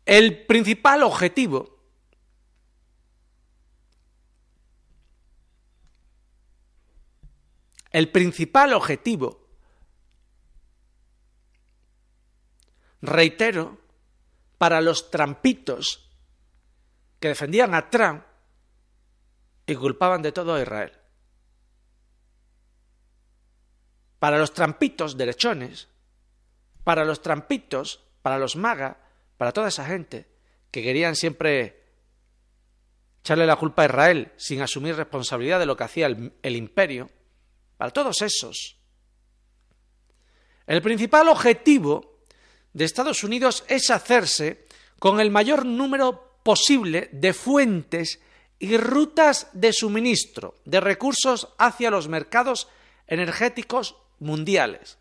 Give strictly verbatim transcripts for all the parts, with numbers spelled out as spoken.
El principal objetivo el principal objetivo, reitero, para los trampitos que defendían a Trump y culpaban de todo a Israel. Para los trampitos derechones, para los trampitos, para los maga, para toda esa gente que querían siempre echarle la culpa a Israel sin asumir responsabilidad de lo que hacía el, el imperio, para todos esos, el principal objetivo de Estados Unidos es hacerse con el mayor número posible de fuentes y rutas de suministro de recursos hacia los mercados energéticos mundiales.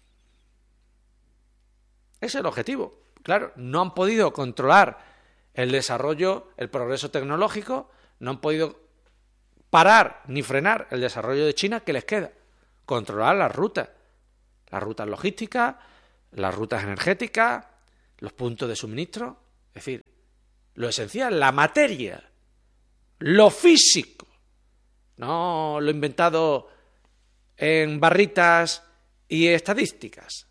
Ese es el objetivo. Claro, no han podido controlar el desarrollo, el progreso tecnológico, no han podido parar ni frenar el desarrollo de China. ¿Qué les queda? Controlar las rutas, las rutas logísticas, las rutas energéticas, los puntos de suministro, es decir, lo esencial, la materia, lo físico, no lo inventado en barritas y estadísticas.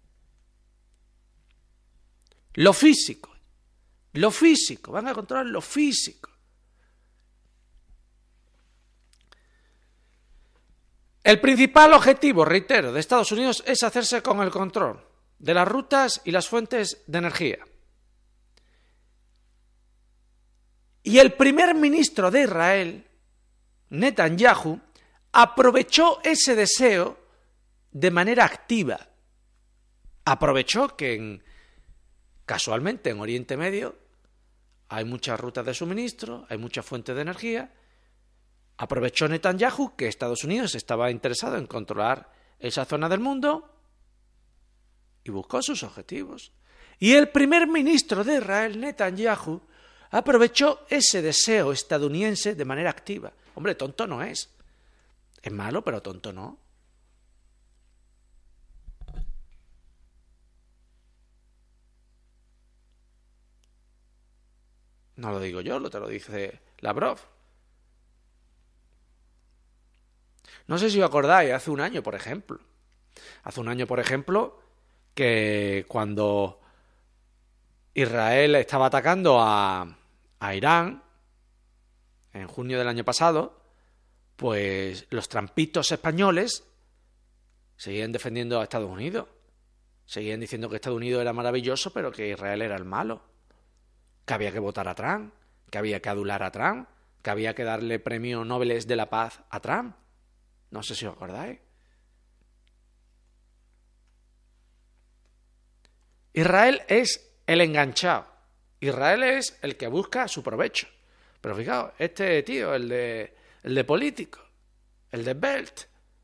Lo físico, lo físico, van a controlar lo físico. El principal objetivo, reitero, de Estados Unidos es hacerse con el control de las rutas y las fuentes de energía. Y el primer ministro de Israel, Netanyahu, aprovechó ese deseo de manera activa. Aprovechó que en, casualmente en Oriente Medio hay muchas rutas de suministro, hay muchas fuentes de energía. Aprovechó Netanyahu que Estados Unidos estaba interesado en controlar esa zona del mundo y buscó sus objetivos. Y el primer ministro de Israel, Netanyahu, aprovechó ese deseo estadounidense de manera activa. Hombre, tonto no es. Es malo, pero tonto no. No lo digo yo, lo te lo dice Lavrov. No sé si os acordáis, hace un año, por ejemplo. Hace un año, por ejemplo, que cuando Israel estaba atacando a, a Irán, en junio del año pasado, pues los trampitos españoles seguían defendiendo a Estados Unidos. Seguían diciendo que Estados Unidos era maravilloso, pero que Israel era el malo. Que había que votar a Trump, que había que adular a Trump, que había que darle premio Nobel de la Paz a Trump. No sé si os acordáis. Israel es el enganchado. Israel es el que busca su provecho. Pero fijaos, este tío, el de, el de político, el de Belt.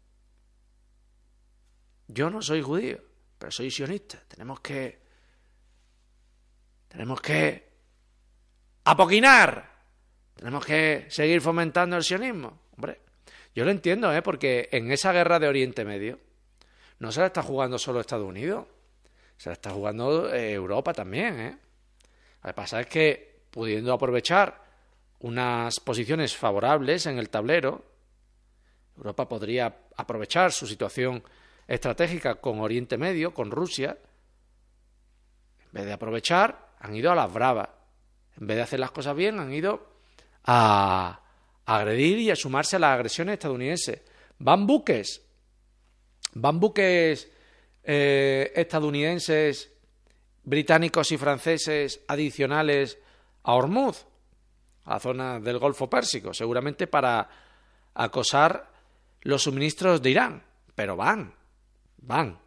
Yo no soy judío, pero soy sionista. Tenemos que... Tenemos que... apoquinar. Tenemos que seguir fomentando el sionismo. Hombre, yo lo entiendo, ¿eh? Porque en esa guerra de Oriente Medio no se la está jugando solo Estados Unidos, se la está jugando eh, Europa también, ¿eh? Lo que pasa es que, pudiendo aprovechar unas posiciones favorables en el tablero, Europa podría aprovechar su situación estratégica con Oriente Medio, con Rusia. En vez de aprovechar, han ido a las bravas. En vez de hacer las cosas bien, han ido a agredir y a sumarse a las agresiones estadounidenses. Van buques, van buques eh, estadounidenses, británicos y franceses adicionales a Hormuz, a la zona del Golfo Pérsico, seguramente para acosar los suministros de Irán. Pero van, van.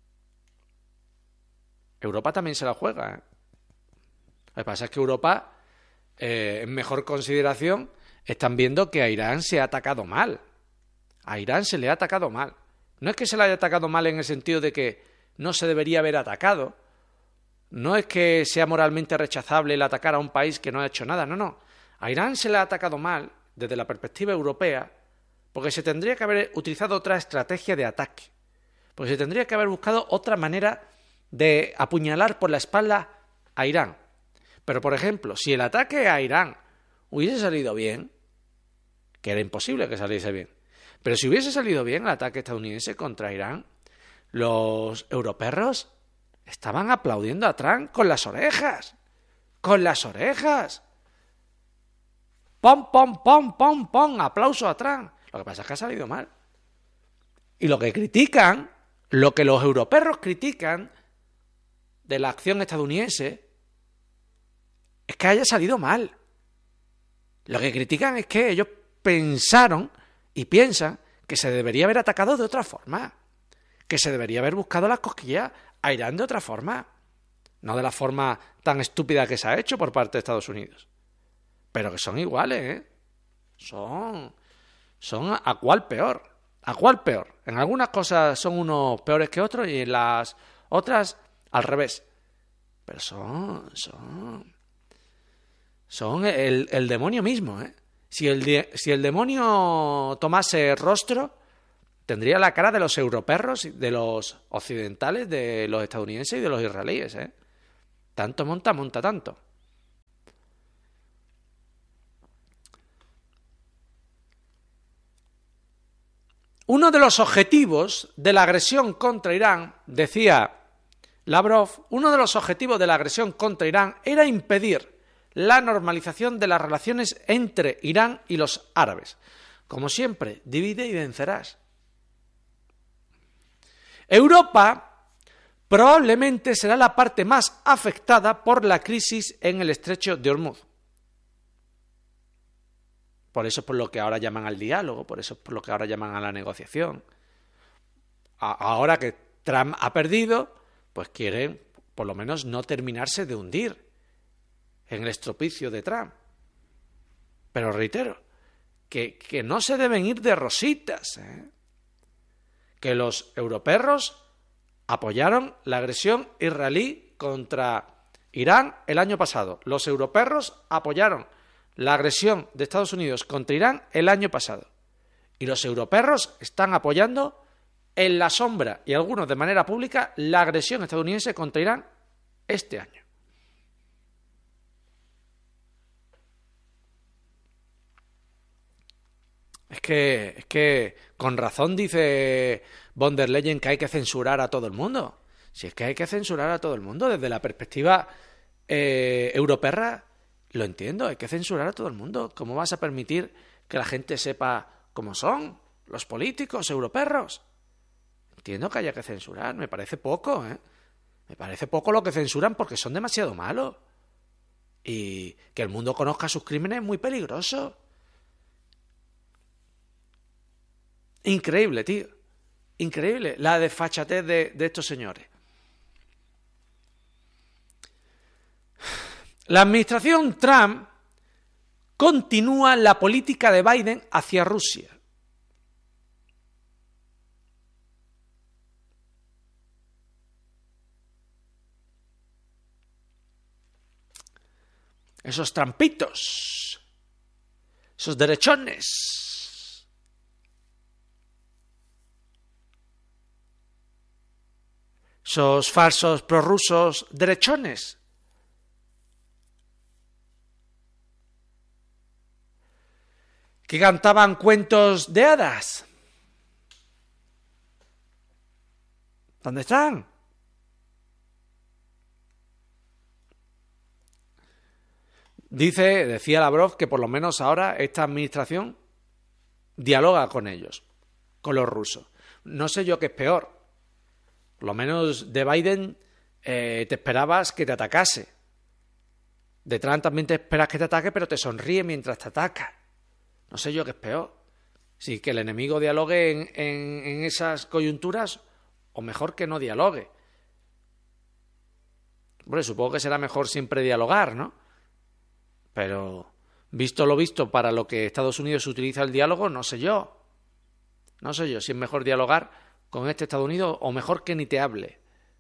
Europa también se la juega, ¿eh? Lo que pasa es que Europa, eh, en mejor consideración, están viendo que a Irán se ha atacado mal. A Irán se le ha atacado mal. No es que se le haya atacado mal en el sentido de que no se debería haber atacado. No es que sea moralmente rechazable el atacar a un país que no ha hecho nada. No, no. A Irán se le ha atacado mal desde la perspectiva europea porque se tendría que haber utilizado otra estrategia de ataque. Porque se tendría que haber buscado otra manera de apuñalar por la espalda a Irán. Pero, por ejemplo, si el ataque a Irán hubiese salido bien, que era imposible que saliese bien, pero si hubiese salido bien el ataque estadounidense contra Irán, los europerros estaban aplaudiendo a Trump con las orejas. ¡Con las orejas! ¡Pom, pom, pom, pom, pom! ¡Aplauso a Trump! Lo que pasa es que ha salido mal. Y lo que critican, lo que los europerros critican de la acción estadounidense, es que haya salido mal. Lo que critican es que ellos pensaron y piensan que se debería haber atacado de otra forma, que se debería haber buscado las cosquillas a Irán de otra forma, no de la forma tan estúpida que se ha hecho por parte de Estados Unidos. Pero que son iguales, ¿eh? Son, son a cuál peor, a cuál peor. En algunas cosas son unos peores que otros y en las otras al revés. Pero son, son, son el, el demonio mismo, ¿eh? Si el, si el demonio tomase rostro, tendría la cara de los europerros, de los occidentales, de los estadounidenses y de los israelíes, ¿eh? Tanto monta, monta tanto. Uno de los objetivos de la agresión contra Irán, decía Lavrov, uno de los objetivos de la agresión contra Irán era impedir la normalización de las relaciones entre Irán y los árabes. Como siempre, divide y vencerás. Europa probablemente será la parte más afectada por la crisis en el estrecho de Hormuz. Por eso es por lo que ahora llaman al diálogo, por eso es por lo que ahora llaman a la negociación. A- ahora que Trump ha perdido, pues quieren por lo menos no terminarse de hundir en el estropicio de Trump. Pero reitero, que, que no se deben ir de rositas, ¿eh? Que los europerros apoyaron la agresión israelí contra Irán el año pasado. Los europerros apoyaron la agresión de Estados Unidos contra Irán el año pasado. Y los europerros están apoyando en la sombra y algunos de manera pública la agresión estadounidense contra Irán este año. Es que, es que con razón dice von der Leyen que hay que censurar a todo el mundo. Si es que hay que censurar a todo el mundo desde la perspectiva eh, europerra, lo entiendo, hay que censurar a todo el mundo. ¿Cómo vas a permitir que la gente sepa cómo son los políticos europerros? Entiendo que haya que censurar, me parece poco, ¿eh? Me parece poco lo que censuran porque son demasiado malos. Y que el mundo conozca sus crímenes es muy peligroso. Increíble, tío. Increíble la desfachatez de, de estos señores. La administración Trump continúa la política de Biden hacia Rusia. Esos trampitos, esos derechones, esos falsos prorrusos derechones, que cantaban cuentos de hadas. ¿Dónde están? Dice, decía Lavrov, que por lo menos ahora esta administración dialoga con ellos, con los rusos. No sé yo qué es peor. Por lo menos de Biden eh, te esperabas que te atacase. De Trump también te esperas que te ataque, pero te sonríe mientras te ataca. No sé yo qué es peor. Si que el enemigo dialogue en, en, en esas coyunturas, o mejor que no dialogue. Bueno, supongo que será mejor siempre dialogar, ¿no? Pero, visto lo visto para lo que Estados Unidos utiliza el diálogo, no sé yo. No sé yo si es mejor dialogar con este Estados Unidos o mejor que ni te hable.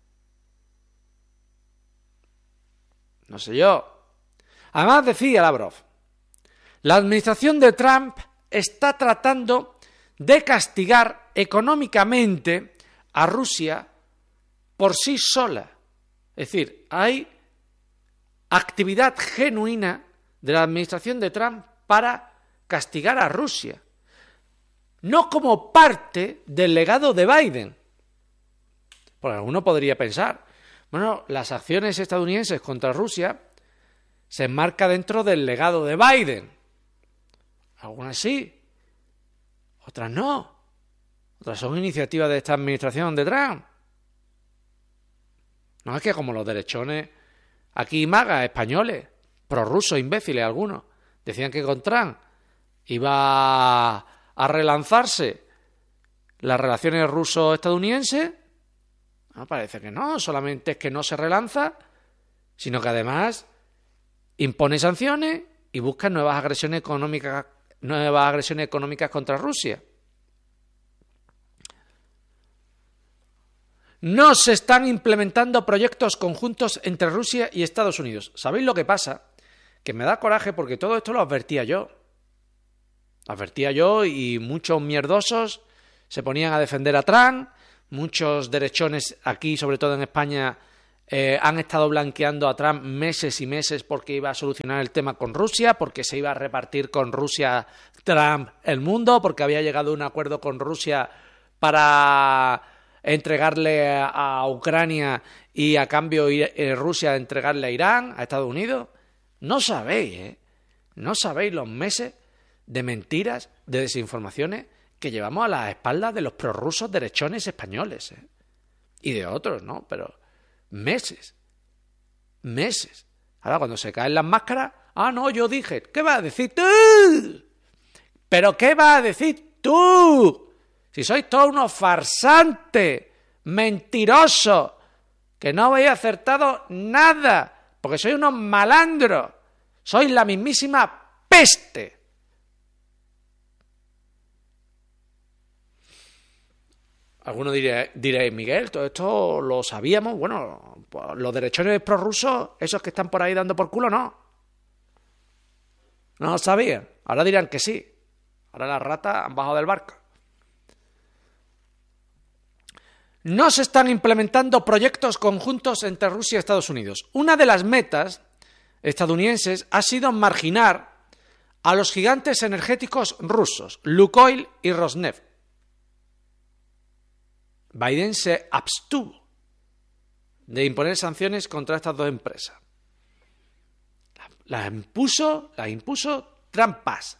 No sé yo. Además decía Lavrov, la administración de Trump está tratando de castigar económicamente a Rusia por sí sola. Es decir, hay actividad genuina de la administración de Trump para castigar a Rusia, no como parte del legado de Biden. Porque alguno podría pensar, bueno, las acciones estadounidenses contra Rusia se enmarca dentro del legado de Biden. Algunas sí, otras no. Otras son iniciativas de esta administración de Trump. No es que como los derechones aquí magas españoles, prorrusos, imbéciles algunos, decían que con Trump iba a relanzarse las relaciones ruso-estadounidenses. No, parece que no, solamente es que no se relanza, sino que además impone sanciones y busca nuevas agresiones económicas, nuevas agresiones económicas contra Rusia. No se están implementando proyectos conjuntos entre Rusia y Estados Unidos. ¿Sabéis lo que pasa? Que me da coraje porque todo esto lo advertía yo. Lo advertía yo y muchos mierdosos se ponían a defender a Trump. Muchos derechones aquí, sobre todo en España, eh, han estado blanqueando a Trump meses y meses porque iba a solucionar el tema con Rusia, porque se iba a repartir con Rusia Trump el mundo, porque había llegado a un acuerdo con Rusia para entregarle a Ucrania y a cambio eh, Rusia entregarle a Irán, a Estados Unidos. No sabéis, ¿eh? No sabéis los meses de mentiras, de desinformaciones que llevamos a las espaldas de los prorrusos derechones españoles, ¿eh? Y de otros, ¿no? Pero meses, meses. Ahora cuando se caen las máscaras, ah, no, yo dije, ¿qué vas a decir tú? ¿Pero qué vas a decir tú? Si sois todos unos farsantes, mentirosos, que no habéis acertado nada, porque sois unos malandros, sois la mismísima peste. Algunos diréis, diré, Miguel, todo esto lo sabíamos. Bueno, pues los derechones prorrusos, esos que están por ahí dando por culo, no. No lo sabían. Ahora dirán que sí. Ahora las ratas han bajado del barco. No se están implementando proyectos conjuntos entre Rusia y Estados Unidos. Una de las metas estadounidenses ha sido marginar a los gigantes energéticos rusos, Lukoil y Rosneft. Biden se abstuvo de imponer sanciones contra estas dos empresas. Las impuso, las impuso Trump-Paz.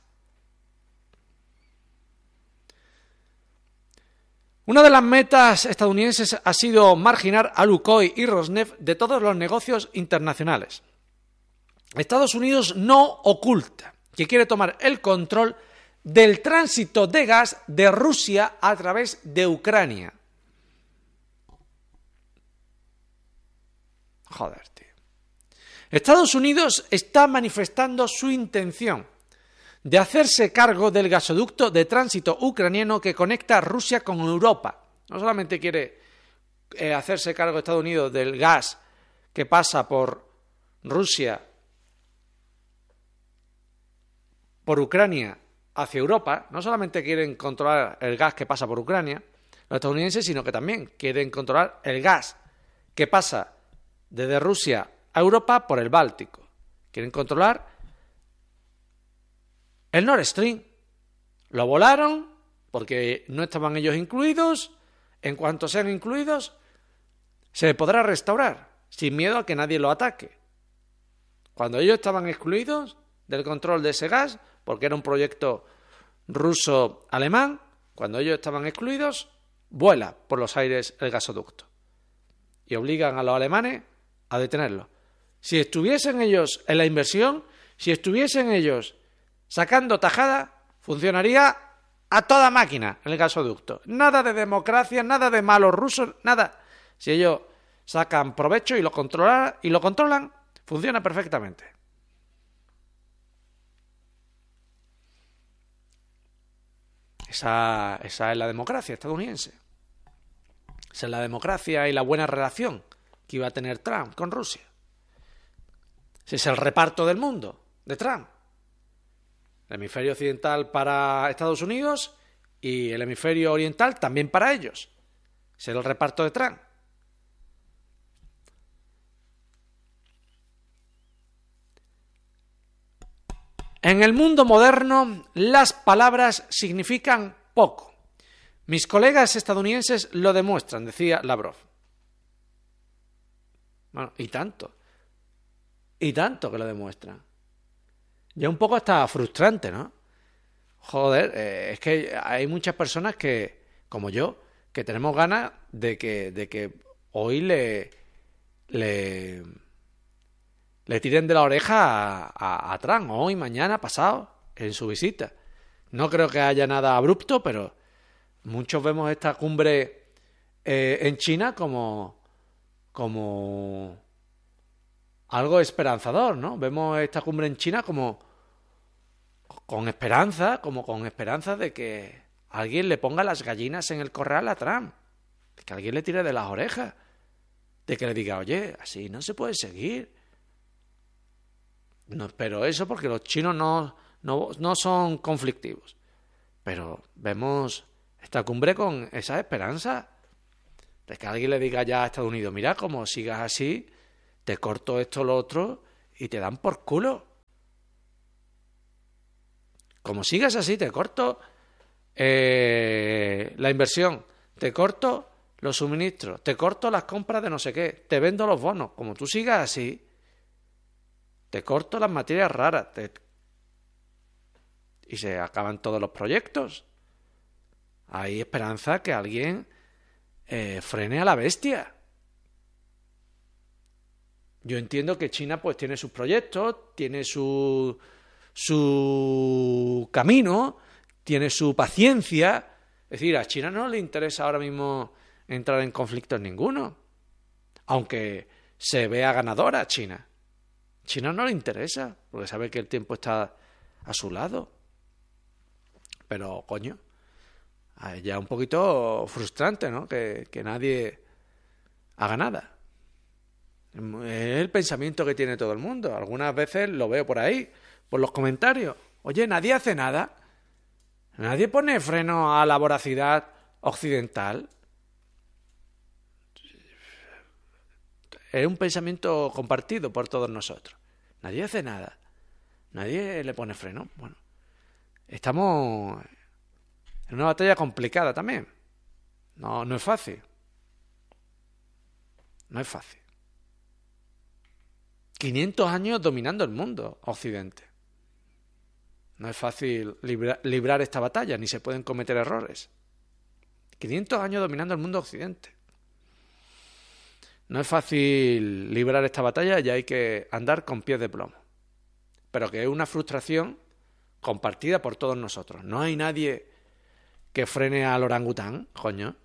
Una de las metas estadounidenses ha sido marginar a Lukoil y Rosneft de todos los negocios internacionales. Estados Unidos no oculta que quiere tomar el control del tránsito de gas de Rusia a través de Ucrania. Joder, tío. Estados Unidos está manifestando su intención de hacerse cargo del gasoducto de tránsito ucraniano que conecta Rusia con Europa. No solamente quiere eh, hacerse cargo Estados Unidos del gas que pasa por Rusia, por Ucrania hacia Europa, no solamente quieren controlar el gas que pasa por Ucrania, los estadounidenses, sino que también quieren controlar el gas que pasa desde Rusia a Europa por el Báltico. Quieren controlar el Nord Stream. Lo volaron porque no estaban ellos incluidos. En cuanto sean incluidos, se podrá restaurar sin miedo a que nadie lo ataque. Cuando ellos estaban excluidos del control de ese gas, porque era un proyecto ruso-alemán, cuando ellos estaban excluidos, vuela por los aires el gasoducto y obligan a los alemanes a detenerlo. Si estuviesen ellos en la inversión, si estuviesen ellos sacando tajada, funcionaría a toda máquina en el gasoducto. Nada de democracia, nada de malos rusos, nada. Si ellos sacan provecho y lo controlan, y lo controlan, funciona perfectamente. Esa, esa es la democracia estadounidense. Esa es la democracia y la buena relación que iba a tener Trump con Rusia. Ese es el reparto del mundo de Trump. El hemisferio occidental para Estados Unidos y el hemisferio oriental también para ellos. Ese es el reparto de Trump. En el mundo moderno, las palabras significan poco. Mis colegas estadounidenses lo demuestran, decía Lavrov. Bueno, y tanto. Y tanto que lo demuestran. Ya un poco hasta frustrante, ¿no? Joder, eh, es que hay muchas personas que, como yo, que tenemos ganas de que, de que hoy le, le, le tiren de la oreja a, a, a Trump, hoy, mañana, pasado, en su visita. No creo que haya nada abrupto, pero muchos vemos esta cumbre eh, en China como, como algo esperanzador, ¿no? Vemos esta cumbre en China como con esperanza, como con esperanza de que alguien le ponga las gallinas en el corral a Trump, de que alguien le tire de las orejas, de que le diga, oye, así no se puede seguir. No espero eso porque los chinos no, no, no son conflictivos. Pero vemos esta cumbre con esa esperanza de que alguien le diga ya a Estados Unidos, mira, como sigas así, te corto esto, lo otro, y te dan por culo. Como sigas así, te corto eh, la inversión, te corto los suministros, te corto las compras de no sé qué, te vendo los bonos. Como tú sigas así, te corto las materias raras te... y se acaban todos los proyectos. Hay esperanza que alguien eh, frene a la bestia. Yo entiendo que China pues tiene sus proyectos, tiene su... su camino, tiene su paciencia. Es decir, a China no le interesa ahora mismo entrar en conflictos ninguno, aunque se vea ganadora China. China no le interesa, porque sabe que el tiempo está a su lado. Pero, coño, ya un poquito frustrante, ¿no? Que, que nadie haga nada. Es el pensamiento que tiene todo el mundo. Algunas veces lo veo por ahí, por los comentarios. Oye, nadie hace nada. Nadie pone freno a la voracidad occidental. Es un pensamiento compartido por todos nosotros. Nadie hace nada. Nadie le pone freno. Bueno, estamos en una batalla complicada también. No, no es fácil. No es fácil. quinientos años dominando el mundo, Occidente. No es fácil libra, librar esta batalla, ni se pueden cometer errores. quinientos años dominando el mundo Occidente. No es fácil librar esta batalla y hay que andar con pies de plomo. Pero que es una frustración compartida por todos nosotros. No hay nadie que frene al orangután, coño.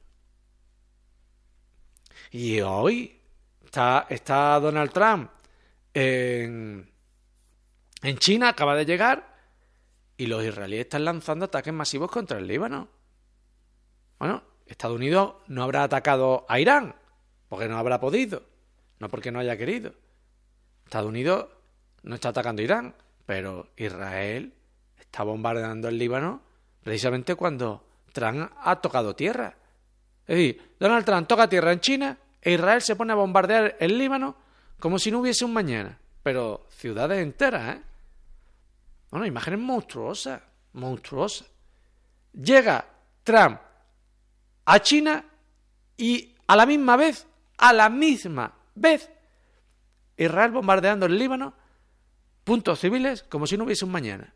Y hoy está, está Donald Trump en, en China, acaba de llegar, y los israelíes están lanzando ataques masivos contra el Líbano. Bueno, Estados Unidos no habrá atacado a Irán, porque no habrá podido, no porque no haya querido. Estados Unidos no está atacando a Irán, pero Israel está bombardeando el Líbano precisamente cuando Trump ha tocado tierra. Es decir, Donald Trump toca tierra en China e Israel se pone a bombardear el Líbano como si no hubiese un mañana. Pero ciudades enteras, ¿eh? Bueno, imágenes monstruosas, monstruosas. Llega Trump a China y a la misma vez, a la misma vez, Israel bombardeando el Líbano, puntos civiles, como si no hubiese un mañana.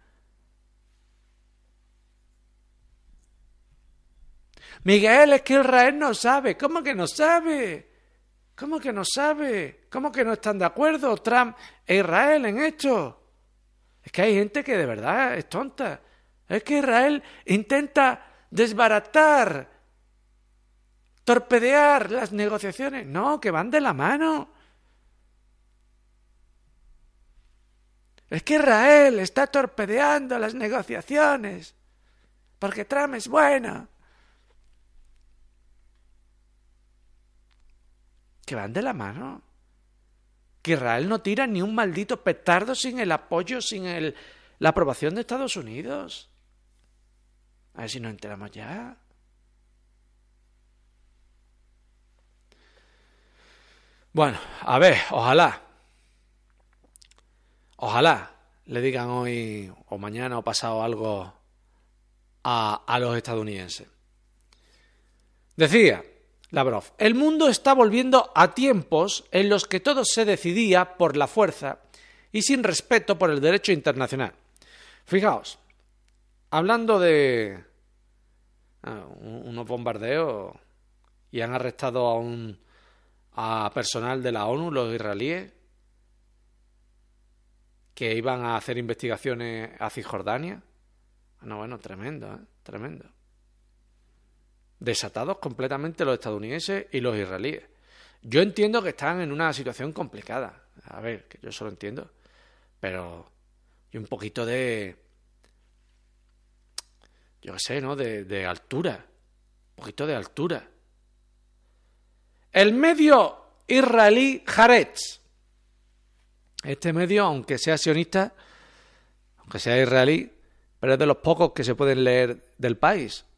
Miguel, es que Israel no sabe. ¿Cómo que no sabe? ¿Cómo que no sabe? ¿Cómo que no están de acuerdo Trump e Israel en esto? Es que hay gente que de verdad es tonta. Es que Israel intenta desbaratar, torpedear las negociaciones. No, que van de la mano. Es que Israel está torpedeando las negociaciones porque Trump es bueno. Que van de la mano. Que Israel no tira ni un maldito petardo sin el apoyo, sin el, la aprobación de Estados Unidos. A ver si nos enteramos ya. Bueno, a ver, ojalá. Ojalá le digan hoy o mañana o pasado algo a, a los estadounidenses. Decía Lavrov, el mundo está volviendo a tiempos en los que todo se decidía por la fuerza y sin respeto por el derecho internacional. Fijaos, hablando de ah, unos bombardeos y han arrestado a un a personal de la ONU, los israelíes, que iban a hacer investigaciones a Cisjordania. Bueno, bueno, tremendo, ¿eh? Tremendo. Desatados completamente los estadounidenses y los israelíes. Yo entiendo que están en una situación complicada. A ver, que yo eso lo entiendo. Pero y un poquito de... Yo qué sé, ¿no? De, de altura. Un poquito de altura. El medio israelí Haaretz. Este medio, aunque sea sionista, aunque sea israelí, pero es de los pocos que se pueden leer del país.